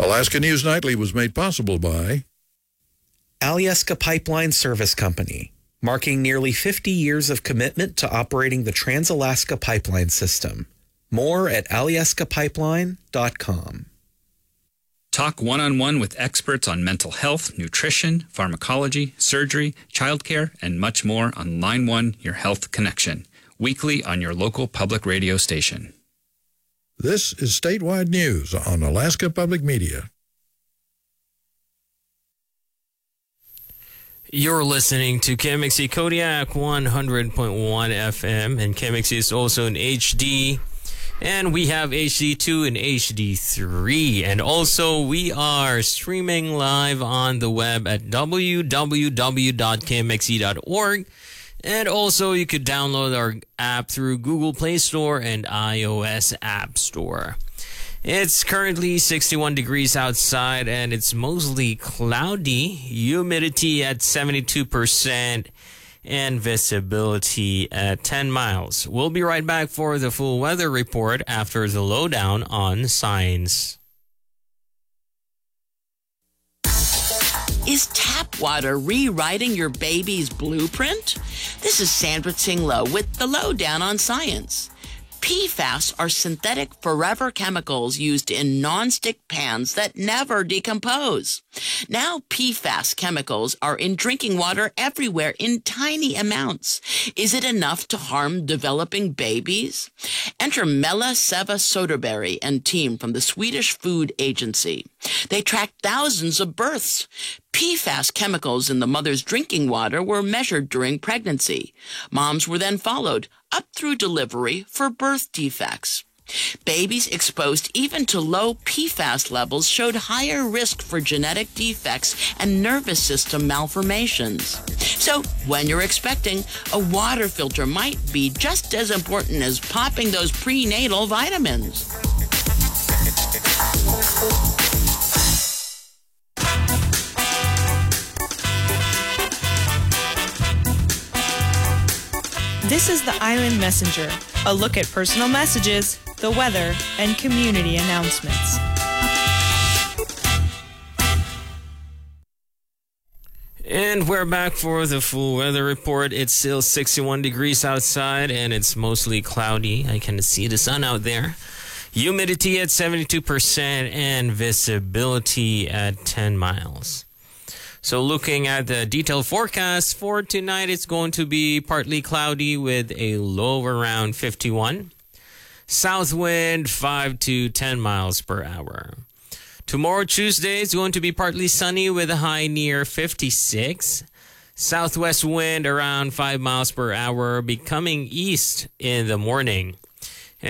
Alaska News Nightly was made possible by Alyeska Pipeline Service Company, marking nearly 50 years of commitment to operating the Trans-Alaska Pipeline System. More at alyeskapipeline.com. Talk one-on-one with experts on mental health, nutrition, pharmacology, surgery, childcare, and much more on Line 1, Your Health Connection, weekly on your local public radio station. This is Statewide News on Alaska Public Media. You're listening to KMXC Kodiak 100.1 FM, and KMXC is also in HD. And we have HD2 and HD3. And also, we are streaming live on the web at www.kmxe.org. And also, you could download our app through Google Play Store and iOS App Store. It's currently 61 degrees outside, and it's mostly cloudy. Humidity at 72%. And visibility at 10 miles. We'll be right back for the full weather report after the lowdown on science. Is tap water rewriting your baby's blueprint? This is Sandra Tsinglow with the lowdown on science. PFAS are synthetic forever chemicals used in nonstick pans that never decompose. Now PFAS chemicals are in drinking water everywhere in tiny amounts. Is it enough to harm developing babies? Enter Mella Seva Soderberg and team from the Swedish Food Agency. They tracked thousands of births. PFAS chemicals in the mother's drinking water were measured during pregnancy. Moms were then followed up through delivery for birth defects. Babies exposed even to low PFAS levels showed higher risk for genetic defects and nervous system malformations. So when you're expecting, a water filter might be just as important as popping those prenatal vitamins. This is the Island Messenger, a look at personal messages, the weather, and community announcements. And we're back for the full weather report. It's still 61 degrees outside, and it's mostly cloudy. I can see the sun out there. Humidity at 72% and visibility at 10 miles. So looking at the detailed forecast for tonight, it's going to be partly cloudy with a low around 51. South wind 5 to 10 miles per hour. Tomorrow, Tuesday, is going to be partly sunny with a high near 56. Southwest wind around 5 miles per hour, becoming east in the morning.